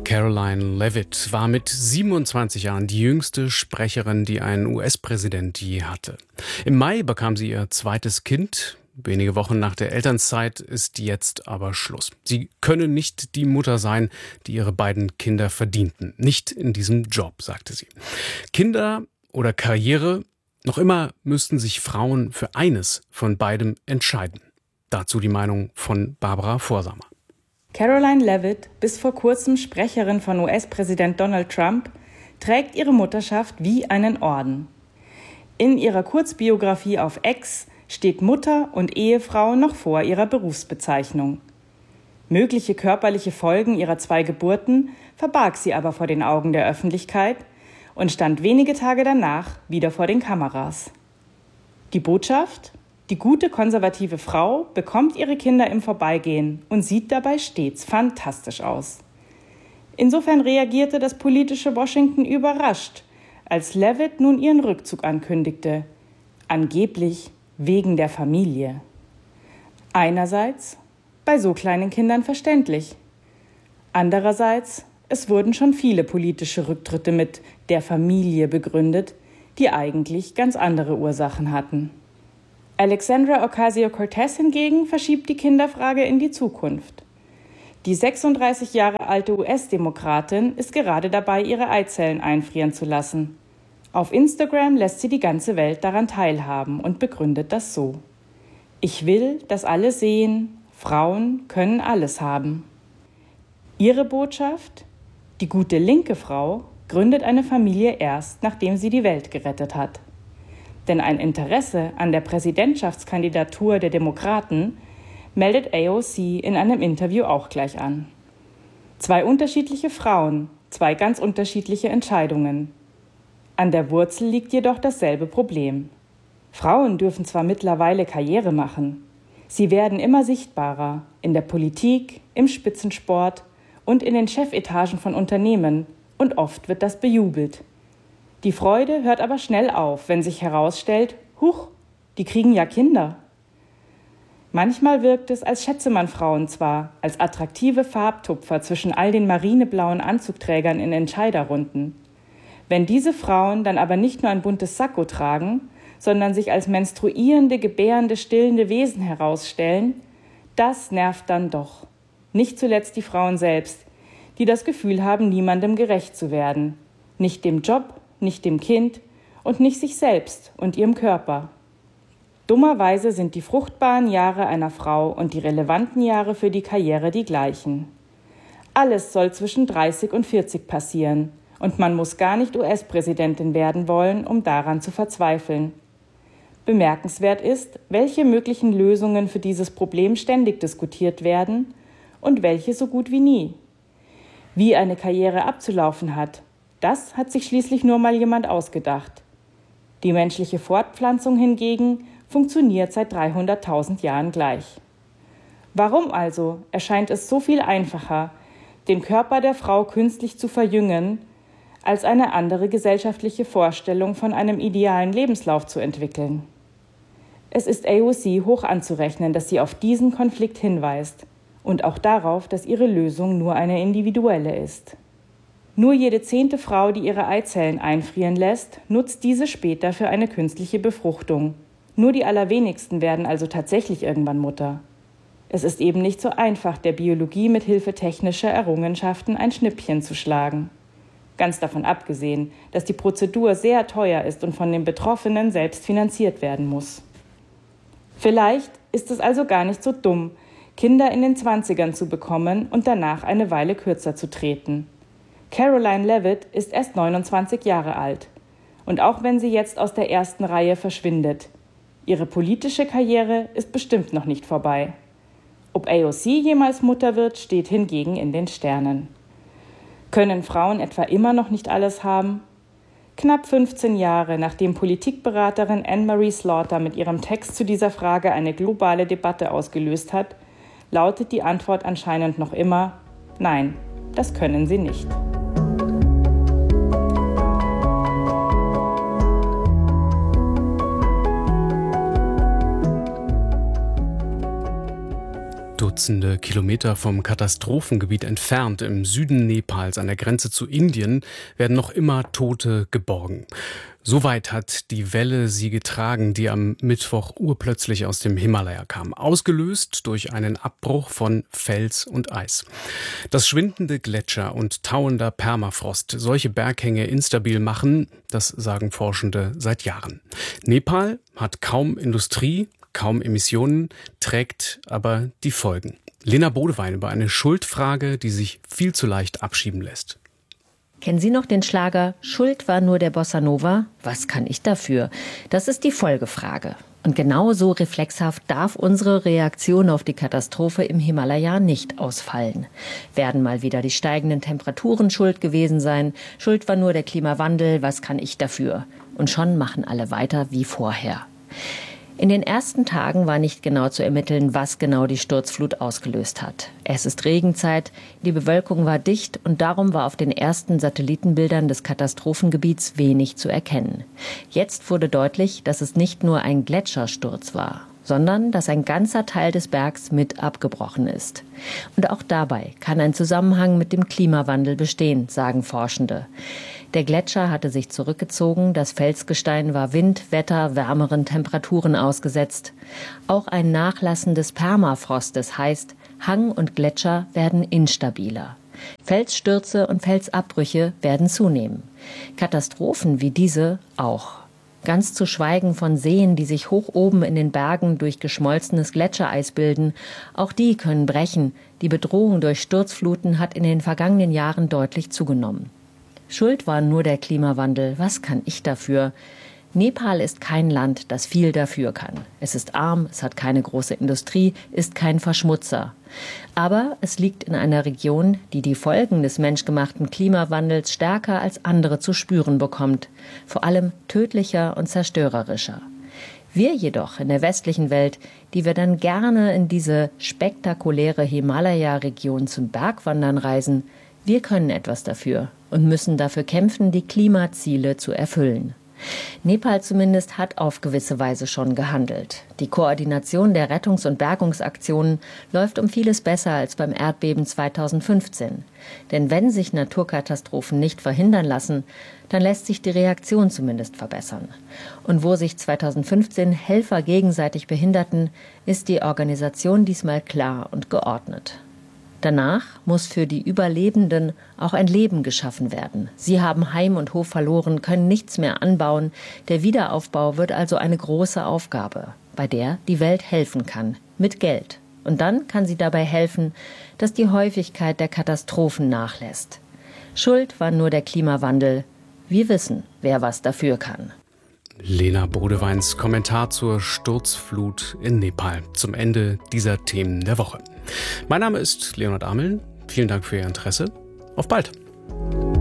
Caroline Leavitt war mit 27 Jahren die jüngste Sprecherin, die ein US-Präsident je hatte. Im Mai bekam sie ihr zweites Kind. Wenige Wochen nach der Elternzeit ist jetzt aber Schluss. Sie könne nicht die Mutter sein, die ihre beiden Kinder verdienten. Nicht in diesem Job, sagte sie. Kinder oder Karriere, noch immer müssten sich Frauen für eines von beidem entscheiden. Dazu die Meinung von Barbara Vorsamer. Caroline Leavitt, bis vor kurzem Sprecherin von US-Präsident Donald Trump, trägt ihre Mutterschaft wie einen Orden. In ihrer Kurzbiografie auf X steht Mutter und Ehefrau noch vor ihrer Berufsbezeichnung. Mögliche körperliche Folgen ihrer 2 Geburten verbarg sie aber vor den Augen der Öffentlichkeit und stand wenige Tage danach wieder vor den Kameras. Die Botschaft? Die gute konservative Frau bekommt ihre Kinder im Vorbeigehen und sieht dabei stets fantastisch aus. Insofern reagierte das politische Washington überrascht, als Leavitt nun ihren Rückzug ankündigte, angeblich wegen der Familie. Einerseits bei so kleinen Kindern verständlich. Andererseits, es wurden schon viele politische Rücktritte mit der Familie begründet, die eigentlich ganz andere Ursachen hatten. Alexandra Ocasio-Cortez hingegen verschiebt die Kinderfrage in die Zukunft. Die 36 Jahre alte US-Demokratin ist gerade dabei, ihre Eizellen einfrieren zu lassen. Auf Instagram lässt sie die ganze Welt daran teilhaben und begründet das so: Ich will, dass alle sehen, Frauen können alles haben. Ihre Botschaft? Die gute linke Frau gründet eine Familie erst, nachdem sie die Welt gerettet hat. Denn ein Interesse an der Präsidentschaftskandidatur der Demokraten meldet AOC in einem Interview auch gleich an. 2 unterschiedliche Frauen, 2 ganz unterschiedliche Entscheidungen. An der Wurzel liegt jedoch dasselbe Problem. Frauen dürfen zwar mittlerweile Karriere machen, sie werden immer sichtbarer in der Politik, im Spitzensport und in den Chefetagen von Unternehmen, und oft wird das bejubelt. Die Freude hört aber schnell auf, wenn sich herausstellt, huch, die kriegen ja Kinder. Manchmal wirkt es, als schätze man Frauen zwar als attraktive Farbtupfer zwischen all den marineblauen Anzugträgern in Entscheiderrunden. Wenn diese Frauen dann aber nicht nur ein buntes Sakko tragen, sondern sich als menstruierende, gebärende, stillende Wesen herausstellen, das nervt dann doch. Nicht zuletzt die Frauen selbst, die das Gefühl haben, niemandem gerecht zu werden. Nicht dem Job, nicht dem Kind und nicht sich selbst und ihrem Körper. Dummerweise sind die fruchtbaren Jahre einer Frau und die relevanten Jahre für die Karriere die gleichen. Alles soll zwischen 30 und 40 passieren und man muss gar nicht US-Präsidentin werden wollen, um daran zu verzweifeln. Bemerkenswert ist, welche möglichen Lösungen für dieses Problem ständig diskutiert werden und welche so gut wie nie. Wie eine Karriere abzulaufen hat, das hat sich schließlich nur mal jemand ausgedacht. Die menschliche Fortpflanzung hingegen funktioniert seit 300.000 Jahren gleich. Warum also erscheint es so viel einfacher, den Körper der Frau künstlich zu verjüngen, als eine andere gesellschaftliche Vorstellung von einem idealen Lebenslauf zu entwickeln? Es ist AOC hoch anzurechnen, dass sie auf diesen Konflikt hinweist und auch darauf, dass ihre Lösung nur eine individuelle ist. Nur jede 10. Frau, die ihre Eizellen einfrieren lässt, nutzt diese später für eine künstliche Befruchtung. Nur die allerwenigsten werden also tatsächlich irgendwann Mutter. Es ist eben nicht so einfach, der Biologie mit Hilfe technischer Errungenschaften ein Schnippchen zu schlagen. Ganz davon abgesehen, dass die Prozedur sehr teuer ist und von den Betroffenen selbst finanziert werden muss. Vielleicht ist es also gar nicht so dumm, Kinder in den 20ern zu bekommen und danach eine Weile kürzer zu treten. Caroline Leavitt ist erst 29 Jahre alt. Und auch wenn sie jetzt aus der ersten Reihe verschwindet, ihre politische Karriere ist bestimmt noch nicht vorbei. Ob AOC jemals Mutter wird, steht hingegen in den Sternen. Können Frauen etwa immer noch nicht alles haben? Knapp 15 Jahre nachdem Politikberaterin Anne-Marie Slaughter mit ihrem Text zu dieser Frage eine globale Debatte ausgelöst hat, lautet die Antwort anscheinend noch immer: Nein, das können sie nicht. Dutzende Kilometer vom Katastrophengebiet entfernt im Süden Nepals an der Grenze zu Indien werden noch immer Tote geborgen. So weit hat die Welle sie getragen, die am Mittwoch urplötzlich aus dem Himalaya kam, ausgelöst durch einen Abbruch von Fels und Eis. Dass schwindende Gletscher und tauender Permafrost solche Berghänge instabil machen, das sagen Forschende seit Jahren. Nepal hat kaum Industrie, kaum Emissionen, trägt aber die Folgen. Lena Bodewein über eine Schuldfrage, die sich viel zu leicht abschieben lässt. Kennen Sie noch den Schlager »Schuld war nur der Bossa Nova? Was kann ich dafür?« Das ist die Folgefrage. Und genau so reflexhaft darf unsere Reaktion auf die Katastrophe im Himalaya nicht ausfallen. Werden mal wieder die steigenden Temperaturen schuld gewesen sein? Schuld war nur der Klimawandel, was kann ich dafür? Und schon machen alle weiter wie vorher. In den ersten Tagen war nicht genau zu ermitteln, was genau die Sturzflut ausgelöst hat. Es ist Regenzeit, die Bewölkung war dicht und darum war auf den ersten Satellitenbildern des Katastrophengebiets wenig zu erkennen. Jetzt wurde deutlich, dass es nicht nur ein Gletschersturz war, sondern dass ein ganzer Teil des Bergs mit abgebrochen ist. Und auch dabei kann ein Zusammenhang mit dem Klimawandel bestehen, sagen Forschende. Der Gletscher hatte sich zurückgezogen, das Felsgestein war Wind, Wetter, wärmeren Temperaturen ausgesetzt. Auch ein Nachlassen des Permafrostes heißt, Hang und Gletscher werden instabiler. Felsstürze und Felsabbrüche werden zunehmen. Katastrophen wie diese auch. Ganz zu schweigen von Seen, die sich hoch oben in den Bergen durch geschmolzenes Gletschereis bilden. Auch die können brechen. Die Bedrohung durch Sturzfluten hat in den vergangenen Jahren deutlich zugenommen. Schuld war nur der Klimawandel. Was kann ich dafür? Nepal ist kein Land, das viel dafür kann. Es ist arm, es hat keine große Industrie, ist kein Verschmutzer. Aber es liegt in einer Region, die die Folgen des menschgemachten Klimawandels stärker als andere zu spüren bekommt. Vor allem tödlicher und zerstörerischer. Wir jedoch in der westlichen Welt, die wir dann gerne in diese spektakuläre Himalaya-Region zum Bergwandern reisen, wir können etwas dafür und müssen dafür kämpfen, die Klimaziele zu erfüllen. Nepal zumindest hat auf gewisse Weise schon gehandelt. Die Koordination der Rettungs- und Bergungsaktionen läuft um vieles besser als beim Erdbeben 2015. Denn wenn sich Naturkatastrophen nicht verhindern lassen, dann lässt sich die Reaktion zumindest verbessern. Und wo sich 2015 Helfer gegenseitig behinderten, ist die Organisation diesmal klar und geordnet. Danach muss für die Überlebenden auch ein Leben geschaffen werden. Sie haben Heim und Hof verloren, können nichts mehr anbauen. Der Wiederaufbau wird also eine große Aufgabe, bei der die Welt helfen kann, mit Geld. Und dann kann sie dabei helfen, dass die Häufigkeit der Katastrophen nachlässt. Schuld war nur der Klimawandel. Wir wissen, wer was dafür kann. Lena Bodeweins Kommentar zur Sturzflut in Nepal zum Ende dieser Themen der Woche. Mein Name ist Leonhard Ameln. Vielen Dank für Ihr Interesse. Auf bald!